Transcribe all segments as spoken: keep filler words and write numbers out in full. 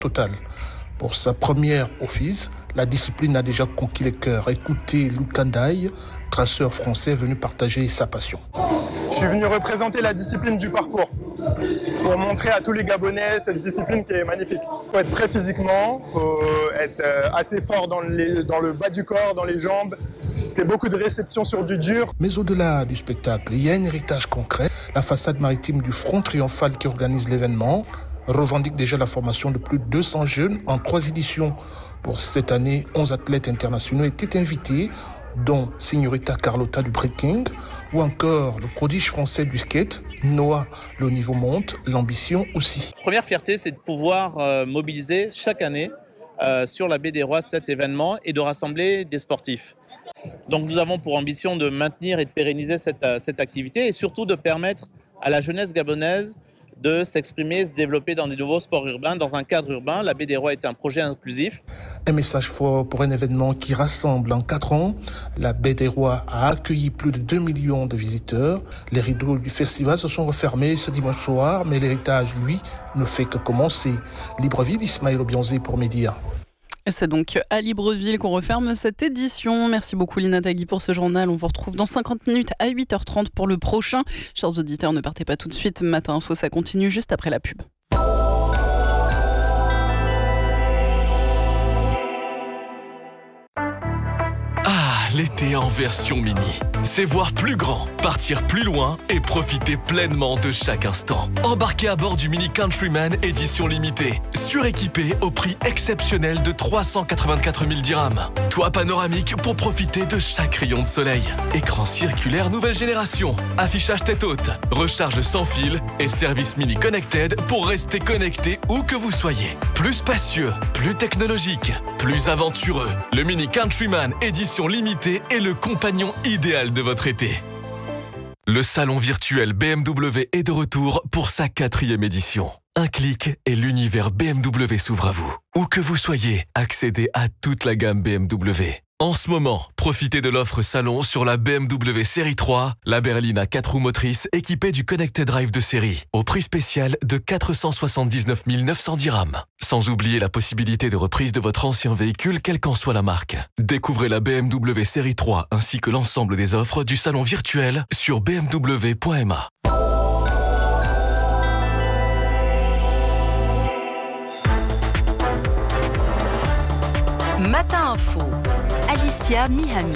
total. Pour sa première office, la discipline a déjà conquis les cœurs. Écoutez Lukandaï, traceur français venu partager sa passion. Je suis venu représenter la discipline du parcours pour montrer à tous les Gabonais cette discipline qui est magnifique. Il faut être prêt physiquement, il faut être assez fort dans, les, dans le bas du corps, dans les jambes. C'est beaucoup de réception sur du dur. Mais au-delà du spectacle, il y a un héritage concret. La façade maritime du Front Triomphal qui organise l'événement revendique déjà la formation de plus de deux cents jeunes en trois éditions. Pour cette année, onze athlètes internationaux étaient invités, dont Signorita Carlotta du breaking ou encore le prodige français du skate, Noah. Le niveau monte, l'ambition aussi. Première fierté, c'est de pouvoir euh, mobiliser chaque année euh, sur la baie des Rois cet événement et de rassembler des sportifs. Donc nous avons pour ambition de maintenir et de pérenniser cette, cette activité et surtout de permettre à la jeunesse gabonaise de s'exprimer, se développer dans des nouveaux sports urbains, dans un cadre urbain. La Baie des Rois est un projet inclusif. Un message fort pour un événement qui rassemble en quatre ans. La Baie des Rois a accueilli plus de deux millions de visiteurs. Les rideaux du festival se sont refermés ce dimanche soir, mais l'héritage, lui, ne fait que commencer. Libreville, Ismaël Obianzé pour Média. C'est donc à Libreville qu'on referme cette édition. Merci beaucoup Lina Tagui pour ce journal. On vous retrouve dans cinquante minutes à huit heures trente pour le prochain. Chers auditeurs, ne partez pas tout de suite. Matin Info, ça continue juste après la pub. L'été en version mini, c'est voir plus grand, partir plus loin et profiter pleinement de chaque instant. Embarquez à bord du Mini Countryman édition limitée, suréquipé au prix exceptionnel de trois cent quatre-vingt-quatre mille dirhams. Toit panoramique pour profiter de chaque rayon de soleil. Écran circulaire nouvelle génération, affichage tête haute, recharge sans fil et service Mini Connected pour rester connecté où que vous soyez. Plus spacieux, plus technologique, plus aventureux. Le Mini Countryman édition limitée est le compagnon idéal de votre été. Le salon virtuel B M W est de retour pour sa quatrième édition. Un clic et l'univers B M W s'ouvre à vous. Où que vous soyez, accédez à toute la gamme B M W. En ce moment, profitez de l'offre salon sur la B M W série trois, la berline à quatre roues motrices équipée du Connected Drive de série, au prix spécial de quatre cent soixante-dix-neuf mille neuf cents dirhams. Sans oublier la possibilité de reprise de votre ancien véhicule, quelle qu'en soit la marque. Découvrez la B M W série trois ainsi que l'ensemble des offres du salon virtuel sur b m w point m a. Matin Info, Alicia Mihami.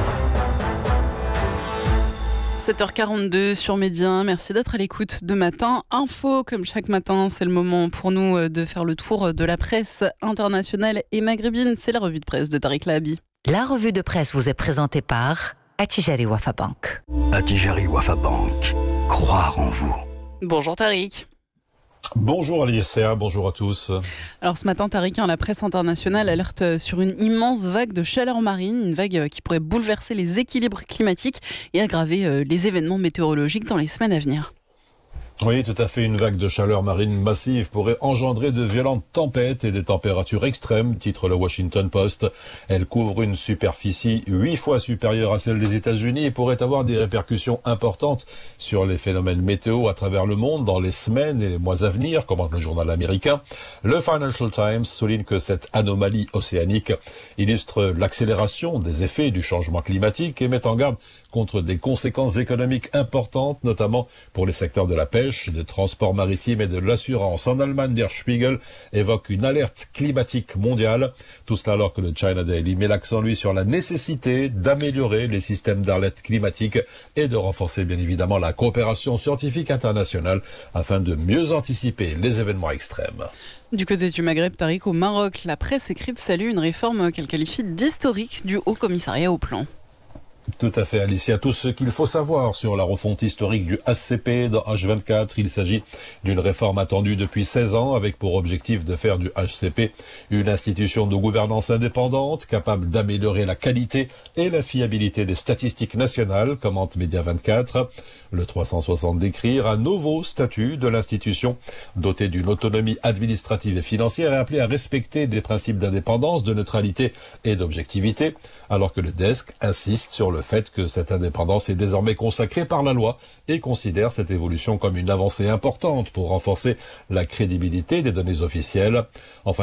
sept heures quarante-deux sur Média, merci d'être à l'écoute de Matin Info. Comme chaque matin, c'est le moment pour nous de faire le tour de la presse internationale et maghrébine. C'est la revue de presse de Tariq Lahabi. La revue de presse vous est présentée par Attijari Wafa Bank. Attijari Wafa Bank, croire en vous. Bonjour Tariq. Bonjour Alicia, bonjour à tous. Alors ce matin, Tariq, la presse internationale alerte sur une immense vague de chaleur marine, une vague qui pourrait bouleverser les équilibres climatiques et aggraver les événements météorologiques dans les semaines à venir. Oui, tout à fait. Une vague de chaleur marine massive pourrait engendrer de violentes tempêtes et des températures extrêmes, titre le Washington Post. Elle couvre une superficie huit fois supérieure à celle des États-Unis et pourrait avoir des répercussions importantes sur les phénomènes météo à travers le monde dans les semaines et les mois à venir, commente le journal américain. Le Financial Times souligne que cette anomalie océanique illustre l'accélération des effets du changement climatique et met en garde contre des conséquences économiques importantes, notamment pour les secteurs de la pêche, des transports maritimes et de l'assurance. En Allemagne, Der Spiegel évoque une alerte climatique mondiale. Tout cela alors que le China Daily met l'accent, lui, sur la nécessité d'améliorer les systèmes d'alerte climatique et de renforcer, bien évidemment, la coopération scientifique internationale afin de mieux anticiper les événements extrêmes. Du côté du Maghreb, Tariq, au Maroc, la presse écrite salue une réforme qu'elle qualifie d'historique du Haut Commissariat au Plan. Tout à fait, Alicia. Tout ce qu'il faut savoir sur la refonte historique du H C P dans H vingt-quatre. Il s'agit d'une réforme attendue depuis seize ans avec pour objectif de faire du H C P une institution de gouvernance indépendante capable d'améliorer la qualité et la fiabilité des statistiques nationales, commente Média vingt-quatre. Le trois cent soixante décrire un nouveau statut de l'institution dotée d'une autonomie administrative et financière et appelée à respecter des principes d'indépendance, de neutralité et d'objectivité, alors que le desk insiste sur le le fait que cette indépendance est désormais consacrée par la loi et considère cette évolution comme une avancée importante pour renforcer la crédibilité des données officielles. Enfin,